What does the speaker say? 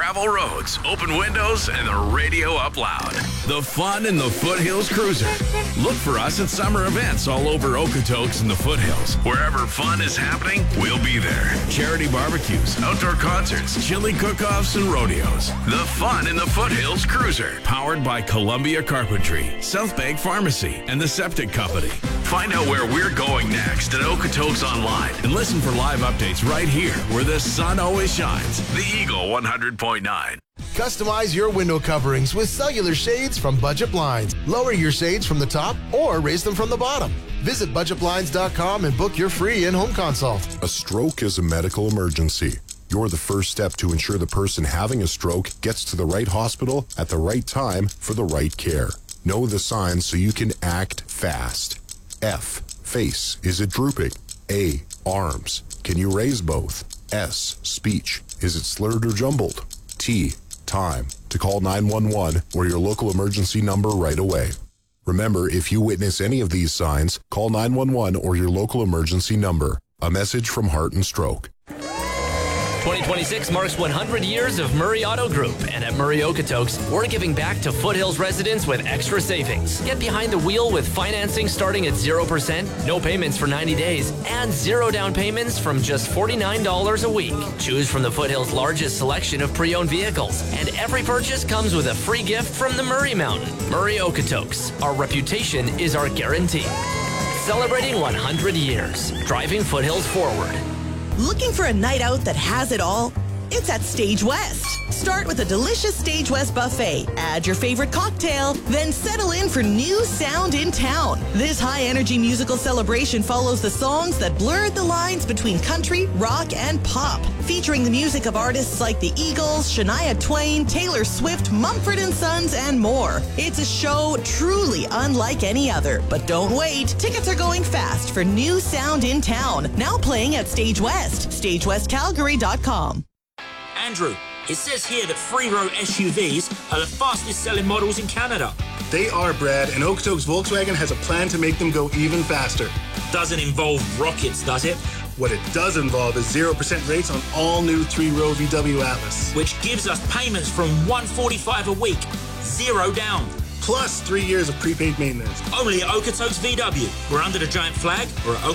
gravel roads, open windows, and the radio up loud. The fun in the Foothills Cruiser. Look for us at summer events all over Okotoks and the Foothills. Wherever fun is happening, we'll be there. Charity barbecues, outdoor concerts, chili cook-offs, and rodeos. The fun in the Foothills Cruiser. Powered by Columbia Carpentry, South Bank Pharmacy, and the Septic Company. Find out where we're going next at Okotoks Online and listen for live updates right here where the sun always shines. The Eagle 100.9. Customize your window coverings with cellular shades from Budget Blinds. Lower your shades from the top or raise them from the bottom. Visit budgetblinds.com and book your free in-home consult. A stroke is a medical emergency. You're the first step to ensure the person having a stroke gets to the right hospital at the right time for the right care. Know the signs so you can act fast. F, face. Is it drooping? A, arms. Can you raise both? S, speech. Is it slurred or jumbled? T, time. To call 911 or your local emergency number right away. Remember, if you witness any of these signs, call 911 or your local emergency number. A message from Heart and Stroke. 2026 marks 100 years of Murray Auto Group, and at Murray Okotoks, we're giving back to Foothills residents with extra savings. Get behind the wheel with financing starting at 0%, no payments for 90 days, and 0 down payments from just $49 a week. Choose from the Foothills' largest selection of pre-owned vehicles, and every purchase comes with a free gift from the Murray Mountain. Murray Okotoks, our reputation is our guarantee. Celebrating 100 years, driving Foothills forward. Looking for a night out that has it all? It's at Stage West. Start with a delicious Stage West buffet. Add your favorite cocktail, then settle in for new sound in town. This high-energy musical celebration follows the songs that blurred the lines between country, rock, and pop, featuring the music of artists like the Eagles, Shania Twain, Taylor Swift, Mumford & Sons, and more. It's a show truly unlike any other. But don't wait. Tickets are going fast for new sound in town. Now playing at Stage West. StageWestCalgary.com. Andrew, it says here that three-row SUVs are the fastest selling models in Canada. They are, Brad, and Okotoks Volkswagen has a plan to make them go even faster. Doesn't involve rockets, does it? What it does involve is 0% rates on all new three-row VW Atlas. Which gives us payments from $145 a week, 0 down. Plus 3 years of prepaid maintenance. Only at Okotoks VW. We're under the giant flag or at